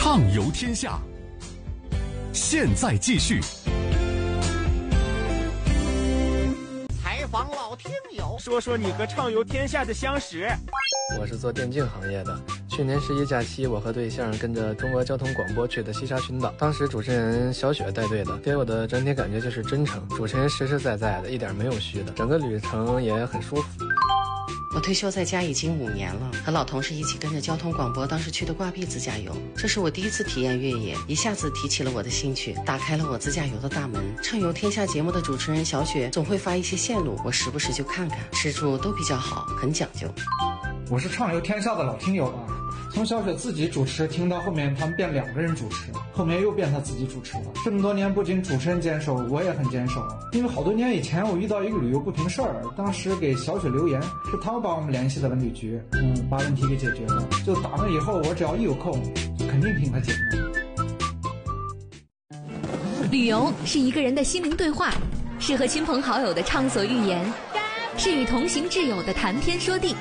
畅游天下，现在继续。 采访老听友， 说说你和畅游天下的相识。 我是做电竞行业的。去年11假期，我和对象跟着中国交通广播去的西沙群岛，当时主持人小雪带队的，给我的整体感觉就是真诚，主持人实实在在的，一点没有虚的，整个旅程也很舒服。 我退休在家已经5年了，和老同事一起跟着交通广播，当时去的挂壁自驾游，这是我第一次体验越野，一下子提起了我的兴趣，打开了我自驾游的大门。畅游天下节目的主持人小雪总会发一些线路，我时不时就看看，吃住都比较好，很讲究。 我是畅游天下的老听友啊，从小雪自己主持听到后面他们变2个人主持，后面又变他自己主持了。这么多年不仅主持人坚守，我也很坚守。因为好多年以前我遇到一个旅游不平事儿，当时给小雪留言，是他们帮我们联系的文旅局，把问题给解决了。就打那以后，我只要一有空，肯定听他节目。 旅游是一个人的心灵对话，是和亲朋好友的畅所欲言，是与同行挚友的谈天说地。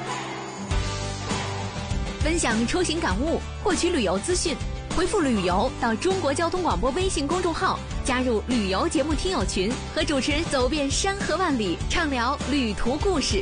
分享出行感悟，获取旅游资讯，回复旅游到中国交通广播微信公众号，加入旅游节目听友群，和主持人走遍山河万里，畅聊旅途故事。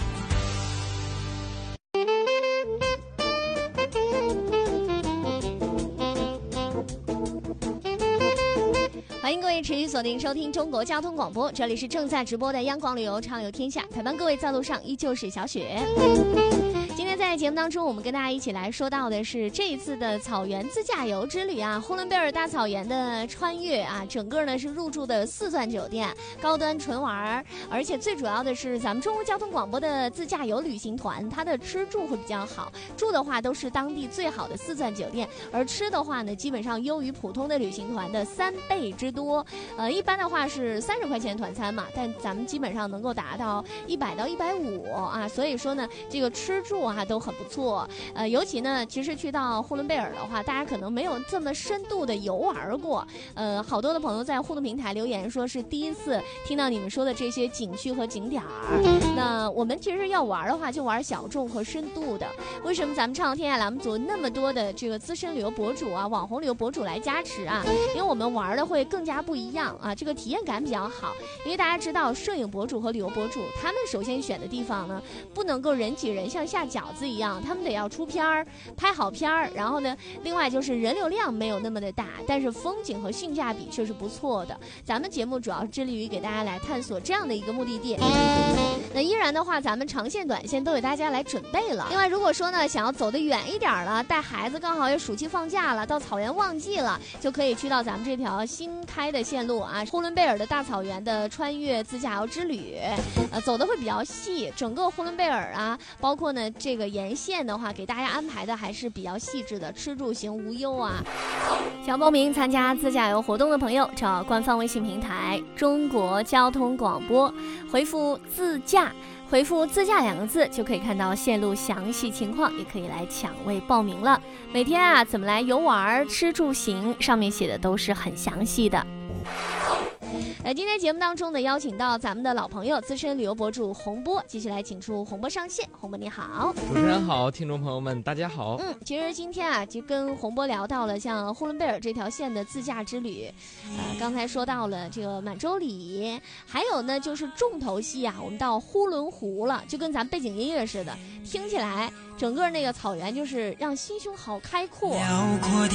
欢迎各位持续锁定收听中国交通广播，这里是正在直播的央广旅游畅游天下，陪伴各位在路上依旧是小雪。今天在节目当中，我们跟大家一起来说到的是这一次的草原自驾游之旅啊，呼伦贝尔大草原的穿越啊，整个呢是入住的4钻酒店，高端纯玩，而且最主要的是咱们中国交通广播的自驾游旅行团，它的吃住会比较好，住的话都是当地最好的4钻酒店，而吃的话呢，基本上优于普通的旅行团的3倍之多。一般的话是30块钱团餐嘛，但咱们基本上能够达到100到150啊，所以说呢，这个吃住啊都很不错。尤其呢，其实去到呼伦贝尔的话，大家可能没有这么深度的游玩过。好多的朋友在互动平台留言说是第一次听到你们说的这些景区和景点儿。那我们其实要玩的话，就玩小众和深度的。为什么咱们畅游天下栏目组那么多的这个资深旅游博主啊、网红旅游博主来加持啊？因为我们玩的会更加不一样啊，这个体验感比较好。因为大家知道，摄影博主和旅游博主，他们首先选的地方呢，不能够人挤人，像下饺子一样，他们得要出片儿，拍好片儿。然后呢，另外就是人流量没有那么的大，但是风景和性价比却是不错的。咱们节目主要致力于给大家来探索这样的一个目的地。那依然的话，咱们长线、短线都给大家来准备了。另外，如果说呢，想要走得远一点了，带孩子刚好也暑期放假了，到草原旺季了，就可以去到咱们这条新开的线路啊，呼伦贝尔的大草原的穿越自驾游之旅。走的会比较细，整个呼伦贝尔啊，包括呢这个沿线的话，给大家安排的还是比较细致的，吃住行无忧啊。想报名参加自驾游活动的朋友，找官方微信平台中国交通广播，回复自驾，回复自驾2个字，就可以看到线路详细情况，也可以来抢位报名了。每天啊怎么来游玩、吃住行，上面写的都是很详细的。今天节目当中呢，邀请到咱们的老朋友资深旅游博主洪波，继续来请出洪波上线。洪波你好。 主持人好，听众朋友们大家好。 其实今天啊就跟洪波聊到了像呼伦贝尔这条线的自驾之旅，刚才说到了这个满洲里，还有呢就是重头戏啊，我们到呼伦湖了，就跟咱背景音乐似的，听起来整个那个草原就是让心胸好开阔。 辽阔的